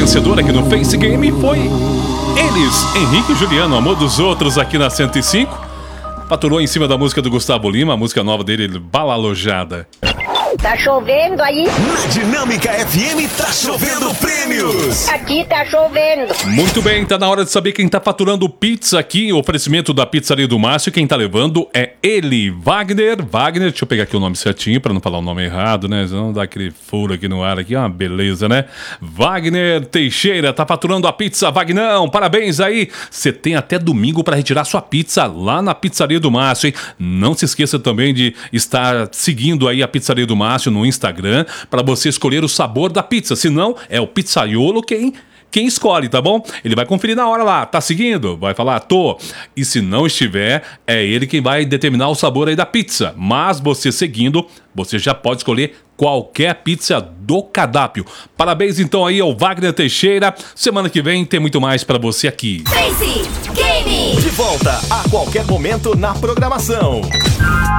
vencedor aqui no Face Game foi eles, Henrique e Juliano, Amor dos Outros, aqui na 105. Faturou em cima da música do Gustavo Lima, a música nova dele, Balalojada. Tá chovendo aí? Na Dinâmica FM tá chovendo prêmios. Aqui tá chovendo. Muito bem, tá na hora de saber quem tá faturando pizza aqui. O oferecimento da Pizzaria do Márcio. Quem tá levando é ele, Wagner. Wagner, deixa eu pegar aqui o nome certinho pra não falar o nome errado, né? Não dar aquele furo aqui no ar aqui, uma beleza, né? Wagner Teixeira tá faturando a pizza. Wagnão, parabéns aí. Você tem até domingo pra retirar sua pizza lá na Pizzaria do Márcio, hein? Não se esqueça também de estar seguindo aí a Pizzaria do Márcio no Instagram para você escolher o sabor da pizza. Se não, é o pizzaiolo quem escolhe, tá bom? Ele vai conferir na hora lá. Tá seguindo? Vai falar, tô. E se não estiver, é ele quem vai determinar o sabor aí da pizza. Mas você seguindo, você já pode escolher qualquer pizza do cardápio. Parabéns então aí ao Wagner Teixeira. Semana que vem tem muito mais pra você aqui. Face Game. De volta a qualquer momento na programação.